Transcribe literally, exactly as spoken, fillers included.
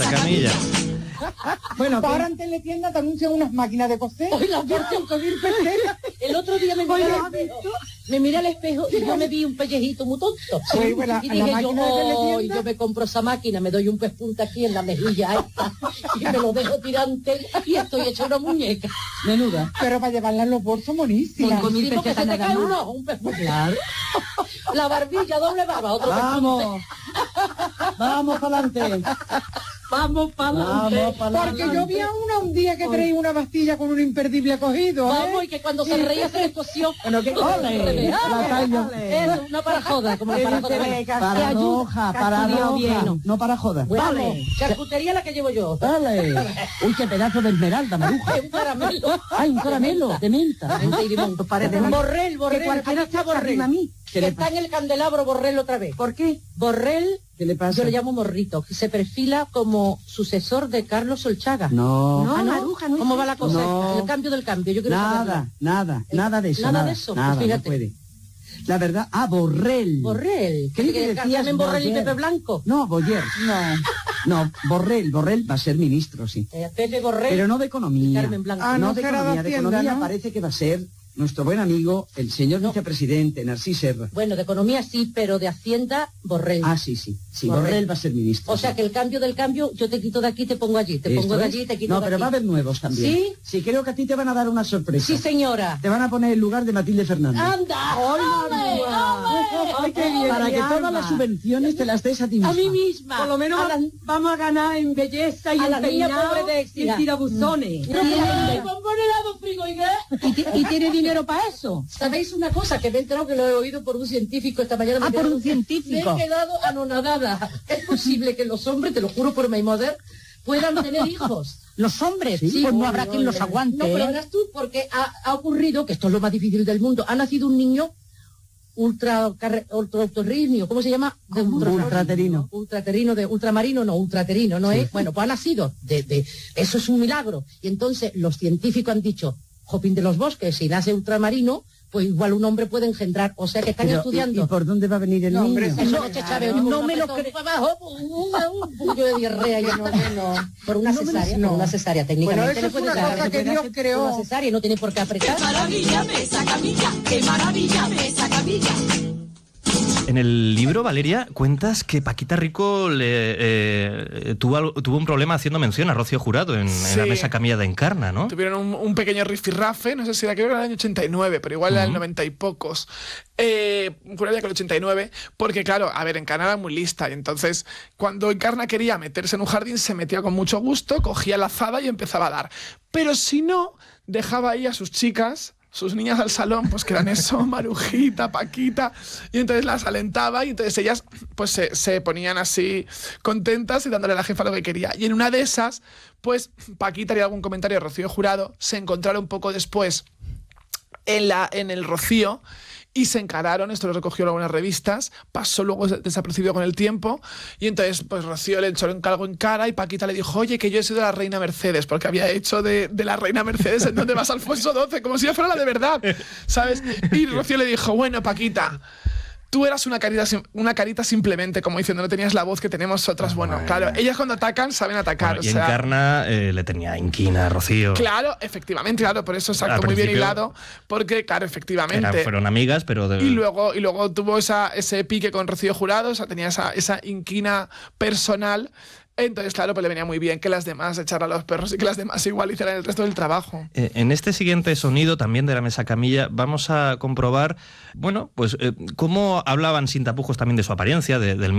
Mesa Camilla. Bueno, pues ahora en Teletienda te anuncian unas máquinas de coser. Hoy las ciento mil pesetas. El otro día me miré al espejo, me miré al espejo y yo me vi un pellejito muy tonto. Sí, pues la, y la dije yo, máquina de oh, Teletienda. yo me compro esa máquina, me doy un pespunta aquí en la mejilla esta y me lo dejo tirante y estoy hecha una muñeca. Menuda. Pero para llevarla en los bolsos, monísima. Con mil pesetas se te cae uno, un pespunta. Claro. La barbilla, doble barba, otro Vamos. Vamos para adelante. Vamos para adelante. Porque yo vi a una un día que traía una pastilla con un imperdible cogido. ¿eh? Vamos, y que cuando se reía se le tosió. Bueno, que ole, la tallo. Eso, una para joda, como la para joda. Paradoja, paradoja, no para joda. Vale, charcutería la que llevo yo. Dale. Uy, qué pedazo de esmeralda, maruja. Un caramelo. Ay, un caramelo de menta. Menta y limón. Borrell, Borrell. Que cualquiera aquí está Borrell. a mí. Que está en el candelabro Borrell otra vez. ¿Por qué? Borrell, ¿Qué le pasa? yo le llamo Morrito, que se perfila como sucesor de Carlos Solchaga. No. No, Ah, no. Maruja, no. ¿Cómo va la cosa? No. El cambio del cambio. Yo quiero Nada, saberlo. nada, nada de eso. Nada Nada de eso, pues Nada, fíjate. no puede. La verdad, ah, Borrell. Borrell. Creí ¿Que que decías Carmen Borrell y Boyer. Pepe Blanco? No, Boyer. No. No, Borrell. Borrell va a ser ministro, sí. Eh, Pepe Borrell. Pero no de economía. Carmen Blanco. Ah, no no de será de economía. De Hacienda, economía ¿no? parece que va a ser nuestro buen amigo, el señor vicepresidente, Narcís Serra. Bueno, de economía sí, pero de Hacienda, Borrell. Ah, sí, sí. Sí, Borrell. Borrell va a ser ministro. O sea sí. que el cambio del cambio, yo te quito de aquí, te pongo allí, te ¿Esto pongo de es? allí, te quito No, de pero aquí. va a haber nuevos también. ¿Sí? Sí, creo que a ti te van a dar una sorpresa. Sí, señora. Te van a poner el lugar de Matilde Fernández. ¡Anda! ¡Hombre! Ay, qué bien. Para que todas las subvenciones te las des a ti misma. A mí misma. Por lo menos a la, vamos a ganar en belleza y a en la niña peinado pobre de y Exia. en tirabuzones. Ay, con poner helado frigo, ¿y qué? ¿Y, ti- y tiene dinero para eso? ¿Sabéis una cosa? Que me he enterado que lo he oído por un científico esta mañana. Me Ah, he por quedado- un científico. Me he quedado anonadada. Es posible que los hombres, te lo juro por mi mother, puedan tener hijos. Los hombres, Sí, pues no oye, habrá quien los oye. aguante. No, pero ¿eh? verás tú, porque ha, ha ocurrido, que esto es lo más difícil del mundo, ha nacido un niño ultra, ultra ultrarrinio, ¿cómo se llama? De ultra- Ultraterino. Ultraterino, de ultramarino, no, ultraterino, ¿no es? Bueno, pues ha nacido, de, de, eso es un milagro. Y entonces los científicos han dicho, Jopín de los Bosques, si nace ultramarino, pues igual un hombre puede engendrar, o sea que están Pero, estudiando. ¿y, y por dónde va a venir el No, niño? hombre, eso Eso no, no, claro. Chávez, No me lo creo. Un, un puño de diarrea, yo no, yo no. Por una No me lo- cesárea, no. por una cesárea, técnicamente. Bueno, eso le es puede una dar, cosa se que puede Dios hacer creó. Una cesárea y no tiene por qué apretar. Maravilla Mesa Camilla, qué maravilla Mesa Camilla. En el libro, Valeria, cuentas que Paquita Rico le, eh, tuvo, algo- tuvo un problema haciendo mención a Rocío Jurado en, en la Sí. Mesa Camilla de Encarna, ¿no? Tuvieron un, un pequeño rifirrafe, no sé si era, creo que era el año ochenta y nueve, pero igual era el Ujú. noventa y pocos. Eh, juraría que el ochenta y nueve, porque claro, a ver, Encarna era muy lista, y entonces cuando Encarna quería meterse en un jardín, se metía con mucho gusto, cogía la azada y empezaba a dar. Pero si no, dejaba ahí a sus chicas, sus niñas al salón, pues que eran eso, Marujita, Paquita, y entonces las alentaba y entonces ellas pues se, se ponían así contentas y dándole a la jefa lo que quería. Y en una de esas, pues Paquita haría algún comentario de Rocío Jurado, se encontraron un poco después en, la, en el Rocío y se encararon, esto lo recogió en algunas revistas, pasó luego desapercibido con el tiempo, y entonces pues Rocío le echó un calgo en cara y Paquita le dijo, oye, que yo he sido la reina Mercedes, porque había hecho de, de la reina Mercedes en donde vas Alfonso doce, como si ella fuera la de verdad, ¿sabes? Y Rocío le dijo, bueno, Paquita, tú eras una carita, sim- una carita simplemente, como diciendo, no tenías la voz que tenemos otras. Bueno, Bueno. claro, ellas cuando atacan saben atacar. Bueno, y o sea, Encarna eh, le tenía inquina a Rocío. claro, efectivamente, claro, por eso Al exacto, muy bien principio hilado, porque claro, efectivamente. Eran- fueron amigas, pero... de- Y luego, y luego tuvo esa, ese pique con Rocío Jurado, o sea, tenía esa, esa inquina personal. Entonces, claro, pues le venía muy bien que las demás echaran a los perros y que las demás igual hicieran el resto del trabajo. Eh, En este siguiente sonido, también de la Mesa Camilla, vamos a comprobar, bueno, pues eh, cómo hablaban sin tapujos también de su apariencia, de- del